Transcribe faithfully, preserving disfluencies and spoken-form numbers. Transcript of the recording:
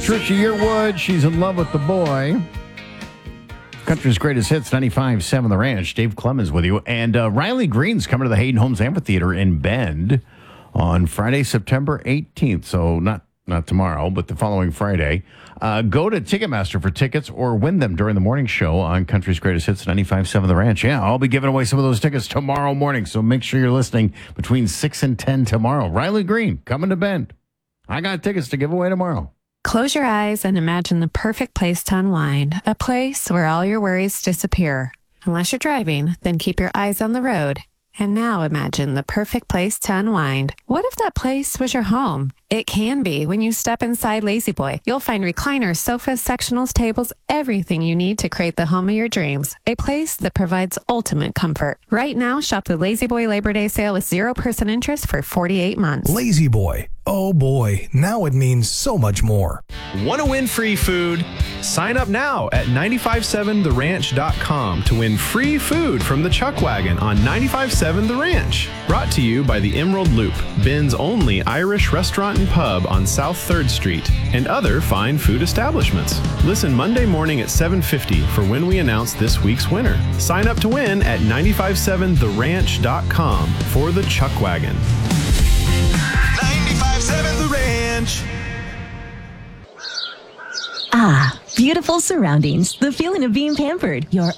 Trisha Yearwood, she's in love with the boy. Country's greatest hits, ninety-five point seven The Ranch. Dave Clemens with you. And uh, Riley Green's coming to the Hayden Homes Amphitheater in Bend on Friday, September eighteenth. So not not tomorrow, but the following Friday. Uh, go to Ticketmaster for tickets or win them during the morning show on Country's Greatest Hits, ninety-five point seven The Ranch. Yeah, I'll be giving away some of those tickets tomorrow morning, so make sure you're listening between six and ten tomorrow. Riley Green, coming to Bend. I got tickets to give away tomorrow. Close your eyes and imagine the perfect place to unwind, a place where all your worries disappear. Unless you're driving, then keep your eyes on the road. And now imagine the perfect place to unwind. What if that place was your home? It can be when you step inside La-Z-Boy. You'll find recliners, sofas, sectionals, tables, everything you need to create the home of your dreams. A place that provides ultimate comfort. Right now, shop the La-Z-Boy Labor Day sale with zero percent interest for forty-eight months. La-Z-Boy. Oh boy, now it means so much more. Want to win free food? Sign up now at nine five seven the ranch dot com to win free food from the Chuck Wagon on ninety-five point seven The Ranch. Brought to you by the Emerald Loop, Ben's only Irish restaurant and pub on South third Street, and other fine food establishments. Listen Monday morning at seven fifty for when we announce this week's winner. Sign up to win at nine five seven the ranch dot com for the Chuck Wagon. ninety-five point seven The Ranch. Ah, beautiful surroundings. The feeling of being pampered. Your